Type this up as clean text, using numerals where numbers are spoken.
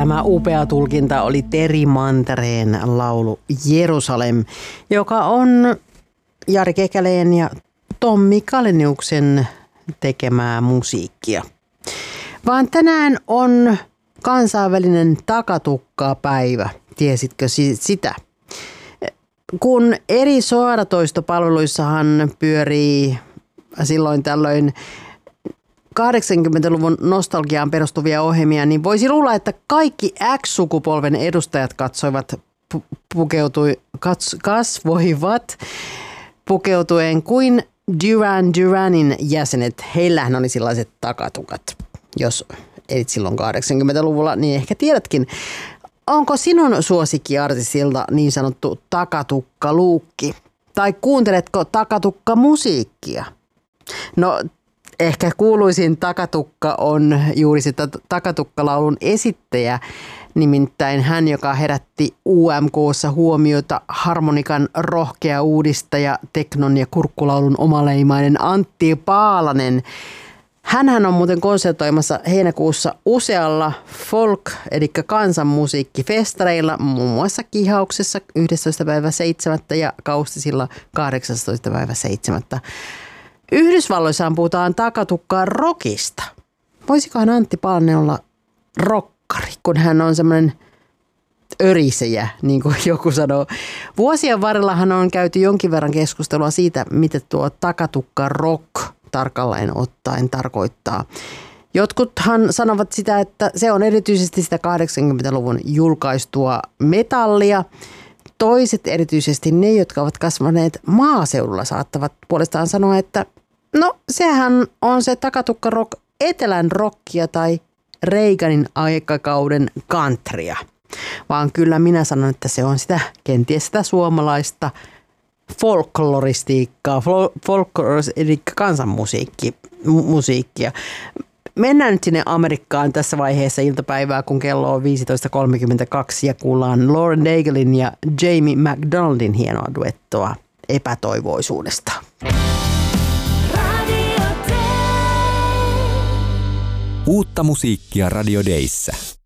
Tämä upea tulkinta oli Teri Mantereen laulu Jerusalem, joka on Jari Kekäleen ja Tommi Kaleniuksen tekemää musiikkia. Vaan tänään on kansainvälinen takatukkapäivä. Tiesitkö sitä? Kun eri suoratoistopalveluissahan pyörii silloin tällöin 80-luvun nostalgiaan perustuvia ohjelmia, niin voisi luulla, että kaikki X-sukupolven edustajat kasvoivat pukeutuen kuin Duran Duranin jäsenet. Heillähän oli sellaiset takatukat. Jos elit silloin 80-luvulla, niin ehkä tiedätkin. Onko sinun suosikkiartistilta niin sanottu takatukkaluukki? Tai kuunteletko takatukkamusiikkia? No, ehkä kuuluisin takatukka on juuri se takatukkalaulun esittäjä, nimittäin hän, joka herätti UMK:ssa huomiota harmonikan rohkea uudistaja, teknon ja kurkkulaulun omaleimainen Antti Paalanen. Hänhän on muuten konsertoimassa heinäkuussa usealla folk- eli kansanmusiikkifestareilla, muun muassa Kihauksessa 11.7. ja Kaustisilla 18.7. Yhdysvalloissaan puhutaan takatukkaa rockista. Voisikohan Antti Paalanen olla rokkari, kun hän on semmoinen örisejä, niin kuin joku sanoo. Vuosien varrellahan on käyty jonkin verran keskustelua siitä, mitä tuo takatukka rock tarkalleen ottaen tarkoittaa. Jotkuthan sanovat sitä, että se on erityisesti sitä 80-luvun julkaistua metallia. Toiset, erityisesti ne, jotka ovat kasvaneet maaseudulla, saattavat puolestaan sanoa, että no sehän on se takatukka rock, etelän rockia tai Reaganin aikakauden countrya. Vaan kyllä minä sanon, että se on sitä kenties sitä suomalaista folkloristiikkaa, eli kansanmusiikkia. Mennään nyt sinne Amerikkaan tässä vaiheessa iltapäivää, kun kello on 15.32 ja kuullaan Lauren Daiglein ja Jamie McDonaldin hienoa duettoa epätoivoisuudesta. Uutta musiikkia Radio Dayssä.